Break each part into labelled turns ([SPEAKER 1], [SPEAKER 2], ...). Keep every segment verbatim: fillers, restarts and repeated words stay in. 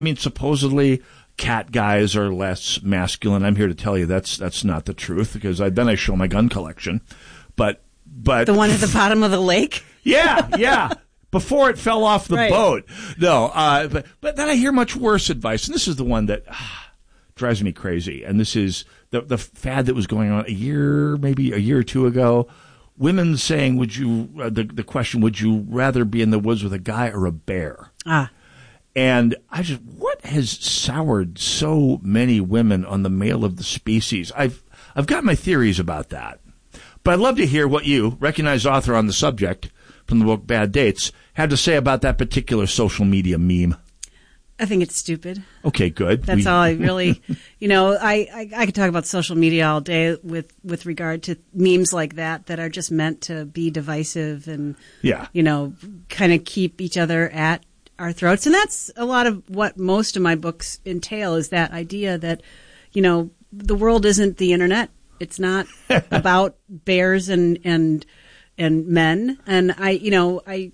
[SPEAKER 1] I mean, supposedly cat guys are less masculine. I'm here to tell you that's that's not the truth, because I, then I show my gun collection. But but
[SPEAKER 2] the one at the bottom of the lake?
[SPEAKER 1] Yeah, yeah. Before it fell off the
[SPEAKER 2] right.
[SPEAKER 1] boat. No, uh, but but then I hear much worse advice, and this is the one that ah, drives me crazy. And this is the the fad that was going on a year, maybe a year or two ago. Women saying, "Would you?" Uh, the the question: Would you rather be in the woods with a guy or a bear?
[SPEAKER 2] Ah.
[SPEAKER 1] And I just, what has soured so many women on the male of the species? I've I've got my theories about that, but I'd love to hear what you, recognized author on the subject from the book Bad Dates, had to say about that particular social media meme.
[SPEAKER 2] I think it's stupid.
[SPEAKER 1] Okay, good.
[SPEAKER 2] That's
[SPEAKER 1] we,
[SPEAKER 2] all I really, you know, I, I, I could talk about social media all day with, with regard to memes like that that are just meant to be divisive and,
[SPEAKER 1] yeah.
[SPEAKER 2] you know, kind of keep each other at our throats. And that's a lot of what most of my books entail, is that idea that, you know, the world isn't the internet. It's not about bears and, and, and men. And I, you know, I,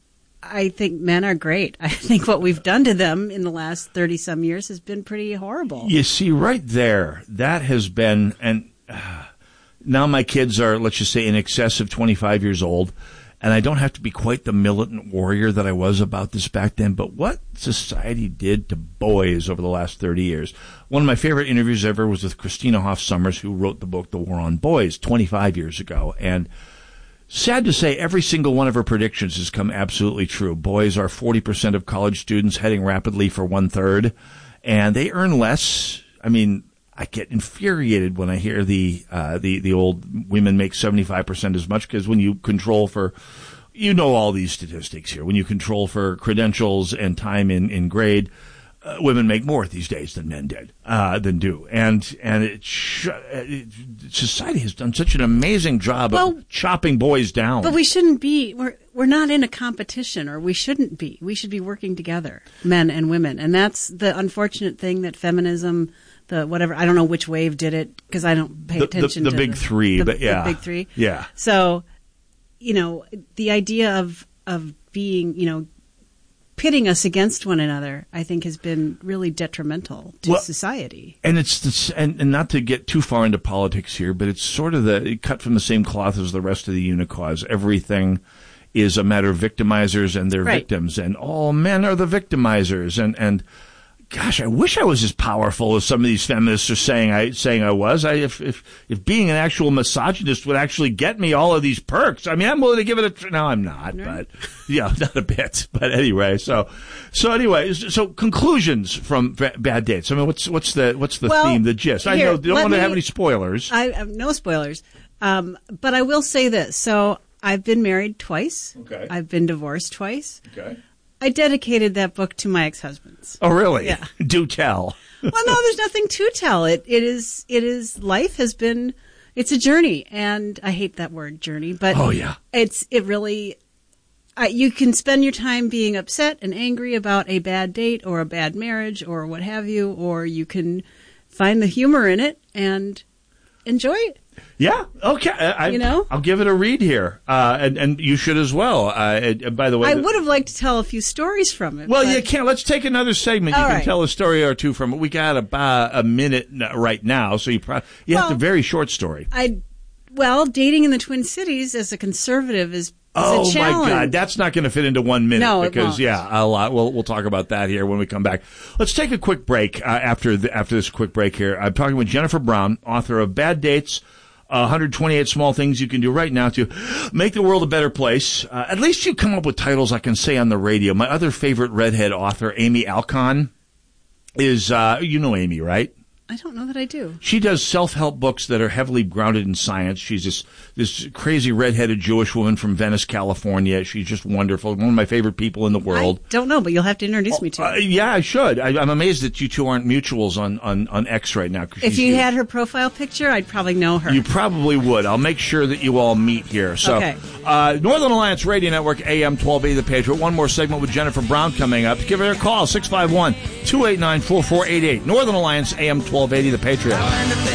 [SPEAKER 2] I think men are great. I think what we've done to them in the last thirty some years has been pretty horrible.
[SPEAKER 1] You see, right there, that has been, and uh, now my kids are, let's just say, in excess of twenty-five years old. And I don't have to be quite the militant warrior that I was about this back then, but what society did to boys over the last thirty years. One of my favorite interviews ever was with Christina Hoff Sommers, who wrote the book The War on Boys twenty-five years ago. And sad to say, every single one of her predictions has come absolutely true. Boys are forty percent of college students, heading rapidly for one-third, and they earn less. I mean, I get infuriated when I hear the uh, the the old women make seventy-five percent as much, because when you control for, you know all these statistics here, when you control for credentials and time in, in grade, uh, women make more these days than men did, uh, than do. And and it, sh- it, society has done such an amazing job
[SPEAKER 2] well,
[SPEAKER 1] of chopping boys down.
[SPEAKER 2] But we shouldn't be, we're, we're not in a competition, or we shouldn't be. We should be working together, men and women. And that's the unfortunate thing that feminism, the whatever, I don't know which wave did it, because I don't pay
[SPEAKER 1] the,
[SPEAKER 2] attention
[SPEAKER 1] the, the
[SPEAKER 2] to
[SPEAKER 1] big
[SPEAKER 2] the,
[SPEAKER 1] three,
[SPEAKER 2] the,
[SPEAKER 1] but yeah.
[SPEAKER 2] the big three.
[SPEAKER 1] Yeah.
[SPEAKER 2] So, you know, the idea of, of being, you know, pitting us against one another, I think, has been really detrimental to
[SPEAKER 1] well,
[SPEAKER 2] society.
[SPEAKER 1] And it's this, and, and not to get too far into politics here, but it's sort of the it cut from the same cloth as the rest of the Unicause. Everything is a matter of victimizers and their
[SPEAKER 2] right.
[SPEAKER 1] victims, and all men are the victimizers. And and gosh, I wish I was as powerful as some of these feminists are saying I saying I was. I if if if being an actual misogynist would actually get me all of these perks, I mean, I'm willing to give it a. Tr- no, I'm not, right. but yeah, not a bit. But anyway, so so anyway, so conclusions from Bad Dates. I mean, what's what's the what's the
[SPEAKER 2] well,
[SPEAKER 1] theme, the gist?
[SPEAKER 2] Here,
[SPEAKER 1] I know you don't want
[SPEAKER 2] me,
[SPEAKER 1] to have any spoilers.
[SPEAKER 2] I have no spoilers, um, but I will say this. So I've been married twice.
[SPEAKER 1] Okay.
[SPEAKER 2] I've been divorced twice.
[SPEAKER 1] Okay.
[SPEAKER 2] I dedicated that book to my ex-husbands.
[SPEAKER 1] Oh, really?
[SPEAKER 2] Yeah.
[SPEAKER 1] Do tell.
[SPEAKER 2] Well, no, there's nothing to tell. It it is it is life has been it's a journey, and I hate that word journey, but
[SPEAKER 1] oh yeah,
[SPEAKER 2] it's it really. Uh, you can spend your time being upset and angry about a bad date or a bad marriage or what have you, or you can find the humor in it and enjoy it.
[SPEAKER 1] Yeah. Okay. I,
[SPEAKER 2] you know,
[SPEAKER 1] I'll give it a read here, uh, and and you should as well. Uh, and by the way,
[SPEAKER 2] I would have liked to tell a few stories from it.
[SPEAKER 1] Well,
[SPEAKER 2] but...
[SPEAKER 1] you can't. Let's take another segment. You
[SPEAKER 2] All
[SPEAKER 1] can
[SPEAKER 2] right.
[SPEAKER 1] tell a story or two from it. We got about a minute right now, so you probably you
[SPEAKER 2] well,
[SPEAKER 1] have a very short story.
[SPEAKER 2] I well, dating in the Twin Cities as a conservative is.
[SPEAKER 1] Oh
[SPEAKER 2] a challenge.
[SPEAKER 1] my God, that's not going to fit into one minute.
[SPEAKER 2] No, it
[SPEAKER 1] because
[SPEAKER 2] won't.
[SPEAKER 1] yeah, I'll, uh, we'll we'll talk about that here when we come back. Let's take a quick break uh, after the, after this quick break here. I'm talking with Jennifer Brown, author of Bad Dates. Uh, one hundred twenty-eight small things you can do right now to make the world a better place. Uh, at least you come up with titles I can say on the radio. My other favorite redhead author, Amy Alcon, is, uh, you know Amy, right?
[SPEAKER 2] I don't know that I do.
[SPEAKER 1] She does self-help books that are heavily grounded in science. She's this this crazy redheaded Jewish woman from Venice, California. She's just wonderful. One of my favorite people in the world.
[SPEAKER 2] I don't know, but you'll have to introduce me to her.
[SPEAKER 1] Uh, yeah, I should. I, I'm amazed that you two aren't mutuals on, on, on X right now.
[SPEAKER 2] If you had her profile picture, I'd probably know her.
[SPEAKER 1] You probably would. I'll make sure that you all meet here. So,
[SPEAKER 2] okay.
[SPEAKER 1] uh, Northern Alliance Radio Network, A M twelve eighty The Patriot. One more segment with Jennifer Brown coming up. Give her a call, six five one, two eight nine, four four eight eight. Northern Alliance, A M twelve eighty The Patriot.